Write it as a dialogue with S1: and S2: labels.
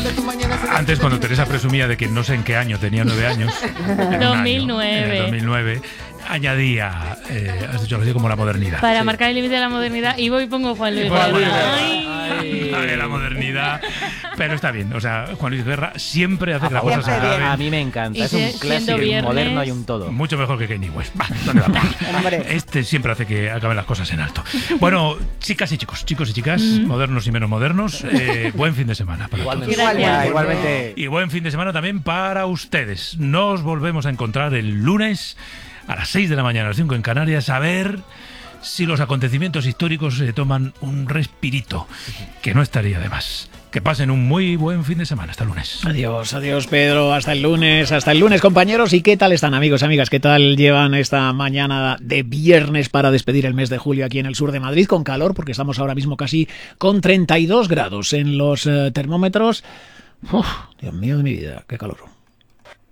S1: Antes, cuando Teresa presumía de que no sé en qué año tenía 9 años, en
S2: 2009.
S1: En el 2009, añadía, has dicho así, como la modernidad.
S2: Para marcar el límite de la modernidad, y voy y pongo Juan Luis Guerra.
S1: De la modernidad. Pero está bien, o sea, Juan Luis Guerra siempre hace que las cosas se acaben.
S3: A mí me encanta, es un clásico, un moderno y un todo.
S1: Mucho mejor que Kanye West. ¿Dónde vamos? Este siempre hace que acaben las cosas en alto. Bueno, chicas y chicos, chicos y chicas, modernos y menos modernos, buen fin de semana para todos.
S3: Igualmente.
S1: Y buen fin de semana también para ustedes. Nos volvemos a encontrar el lunes a las 6 de la mañana, a las 5 en Canarias, a ver si los acontecimientos históricos se toman un respirito, que no estaría de más. Que pasen un muy buen fin de semana. Hasta el lunes.
S4: Adiós Pedro, hasta el lunes compañeros. ¿Y qué tal están, amigos, amigas? ¿Qué tal llevan esta mañana de viernes para despedir el mes de julio aquí en el sur de Madrid? Con calor, porque estamos ahora mismo casi con 32 grados en los termómetros. Dios mío de mi vida, qué calor.